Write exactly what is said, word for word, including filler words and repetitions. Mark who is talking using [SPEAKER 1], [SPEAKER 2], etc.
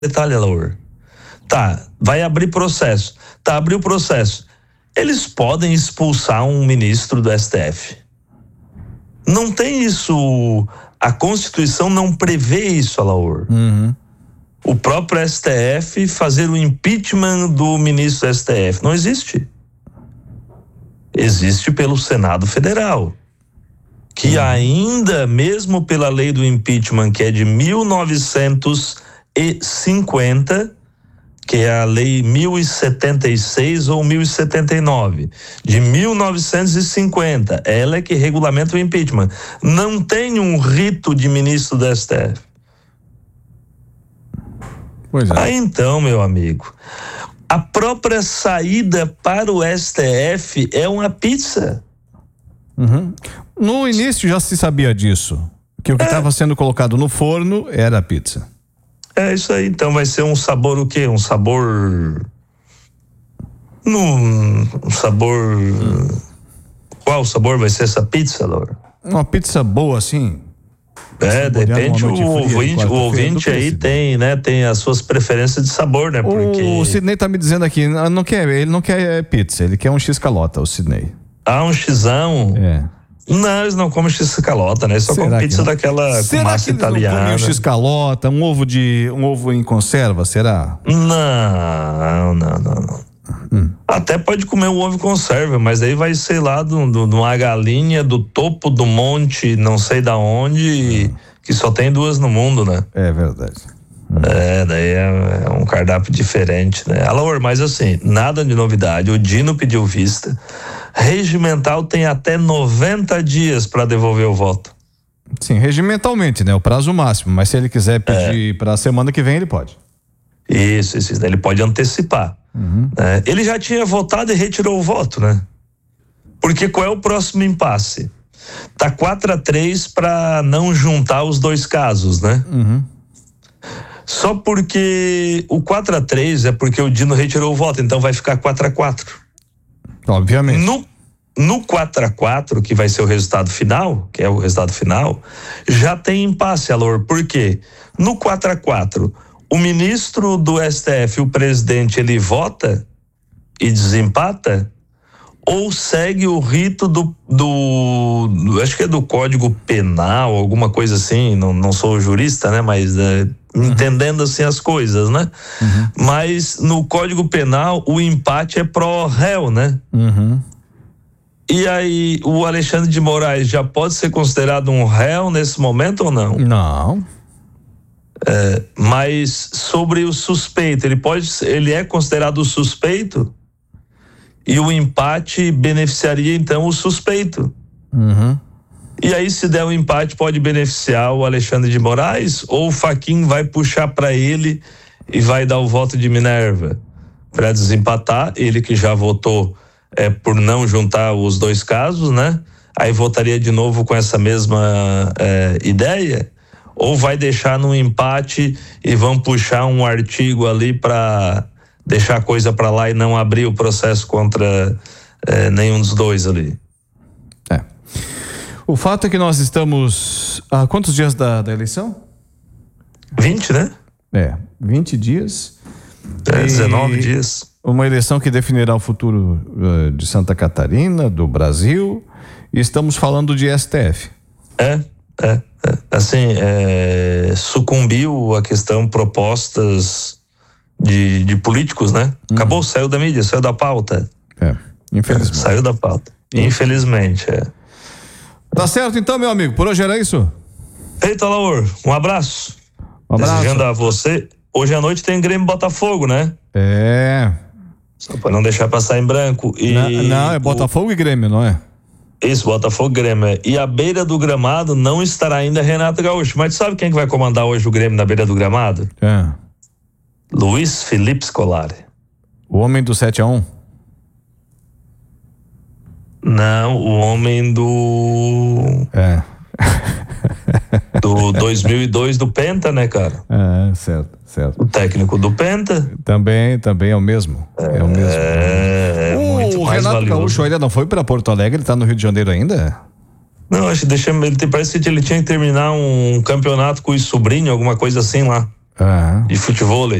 [SPEAKER 1] detalhe, Laur. Tá, vai abrir processo. Tá, abriu o processo. Eles podem expulsar um ministro do S T F. Não tem isso. A Constituição não prevê isso, Laur.
[SPEAKER 2] Uhum.
[SPEAKER 1] O próprio S T F fazer o impeachment do ministro do S T F. Não existe. Existe pelo Senado Federal. Que uhum. ainda, mesmo pela lei do impeachment, que é de mil novecentos e cinquenta, que é a lei mil e setenta e seis ou mil e setenta e nove, de mil novecentos e cinquenta, ela é que regulamenta o impeachment. Não tem um rito de ministro do S T F.
[SPEAKER 2] Pois é.
[SPEAKER 1] Aí então, meu amigo, a própria saída para o S T F é uma pizza.
[SPEAKER 2] Uhum. No início já se sabia disso, que o que estava é. sendo colocado no forno era a pizza.
[SPEAKER 1] É isso aí, então vai ser um sabor o quê? Um sabor... Num, um sabor... Hum. Qual sabor vai ser essa pizza, Laura?
[SPEAKER 2] Uma pizza boa, assim.
[SPEAKER 1] É, de repente o ouvinte, o ouvinte aí tem, né, tem as suas preferências de sabor, né? Porque...
[SPEAKER 2] O Sidney tá me dizendo aqui, não quer, ele não quer pizza, ele quer um X-calota, o Sidney.
[SPEAKER 1] Ah, um xizão?
[SPEAKER 2] É.
[SPEAKER 1] Não, eles não comem x-calota, né? Eles só comem pizza daquela
[SPEAKER 2] será
[SPEAKER 1] com massa
[SPEAKER 2] que eles
[SPEAKER 1] italiana.
[SPEAKER 2] Não comem um x-calota, um ovo de um ovo em conserva, será?
[SPEAKER 1] Não, não, não, não. Hum. Até pode comer um ovo em conserva, mas aí vai ser lá de uma galinha do topo do monte, não sei da onde, hum. que só tem duas no mundo, né?
[SPEAKER 2] É verdade. Hum.
[SPEAKER 1] É, daí é, é um cardápio diferente, né? Alô, mas assim, nada de novidade. O Dino pediu vista. Regimental tem até noventa dias para devolver o voto.
[SPEAKER 2] Sim, regimentalmente, né? O prazo máximo, mas se ele quiser pedir é. para a semana que vem, ele pode.
[SPEAKER 1] Isso, isso, isso, ele pode antecipar.
[SPEAKER 2] Uhum.
[SPEAKER 1] Né? Ele já tinha votado e retirou o voto, né? Porque qual é o próximo impasse? Tá quatro a três para não juntar os dois casos, né?
[SPEAKER 2] Uhum.
[SPEAKER 1] Só porque o quatro a três é porque o Dino retirou o voto, então vai ficar quatro a quatro.
[SPEAKER 2] Obviamente.
[SPEAKER 1] No, no quatro a quatro, que vai ser o resultado final, que é o resultado final, já tem impasse, Alor. Por quê? No quatro a quatro, o ministro do S T F, o presidente, ele vota e desempata, ou segue o rito do, do, do acho que é do Código Penal, alguma coisa assim, não, não sou jurista, né, mas é, uhum. entendendo assim as coisas, né?
[SPEAKER 2] Uhum.
[SPEAKER 1] Mas no Código Penal o empate é pró réu, né?
[SPEAKER 2] Uhum.
[SPEAKER 1] E aí o Alexandre de Moraes já pode ser considerado um réu nesse momento ou não?
[SPEAKER 2] Não.
[SPEAKER 1] É, mas sobre o suspeito, ele pode, ele é considerado suspeito? E o empate beneficiaria então o suspeito.
[SPEAKER 2] Uhum.
[SPEAKER 1] E aí, se der um empate, pode beneficiar o Alexandre de Moraes, ou o Fachin vai puxar para ele e vai dar o voto de Minerva para desempatar, ele que já votou é, por não juntar os dois casos, né? Aí votaria de novo com essa mesma é, ideia, ou vai deixar no empate e vão puxar um artigo ali para deixar a coisa para lá e não abrir o processo contra eh, nenhum dos dois ali.
[SPEAKER 2] É. O fato é que nós estamos há quantos dias da, da eleição?
[SPEAKER 1] vinte, né?
[SPEAKER 2] É, vinte dias.
[SPEAKER 1] É, dezenove dias.
[SPEAKER 2] Uma eleição que definirá o futuro uh, de Santa Catarina, do Brasil, e estamos falando de S T F.
[SPEAKER 1] É, é, é. Assim, é, sucumbiu a questão propostas De, de políticos, né? Acabou, uhum. saiu da mídia, saiu da pauta.
[SPEAKER 2] É, infelizmente.
[SPEAKER 1] É, saiu da pauta. Infelizmente, é.
[SPEAKER 2] Tá certo então, meu amigo, por hoje era isso?
[SPEAKER 1] Eita, Laur, um abraço.
[SPEAKER 2] Um abraço.
[SPEAKER 1] Desejando a você, hoje à noite tem Grêmio Botafogo, né?
[SPEAKER 2] É.
[SPEAKER 1] Só pra não deixar passar em branco. E
[SPEAKER 2] não, não, é Botafogo o... e Grêmio, não é?
[SPEAKER 1] Isso, Botafogo e Grêmio. É. E a beira do gramado não estará ainda Renato Gaúcho. Mas sabe quem que vai comandar hoje o Grêmio na beira do gramado?
[SPEAKER 2] É.
[SPEAKER 1] Luiz Felipe Scolari.
[SPEAKER 2] O homem do sete a um?
[SPEAKER 1] Não, o homem do...
[SPEAKER 2] É.
[SPEAKER 1] do dois mil e dois do Penta, né, cara?
[SPEAKER 2] É, certo, certo.
[SPEAKER 1] O técnico do Penta.
[SPEAKER 2] Também, também é o mesmo. É, é o mesmo.
[SPEAKER 1] É, é
[SPEAKER 2] o
[SPEAKER 1] muito
[SPEAKER 2] o
[SPEAKER 1] mais
[SPEAKER 2] Renato
[SPEAKER 1] valioso.
[SPEAKER 2] Gaúcho ainda não foi para Porto Alegre, ele tá no Rio de Janeiro ainda?
[SPEAKER 1] Não, acho que deixa, ele parece que ele tinha que terminar um campeonato com o sobrinho, alguma coisa assim lá.
[SPEAKER 2] Aham.
[SPEAKER 1] de futebol.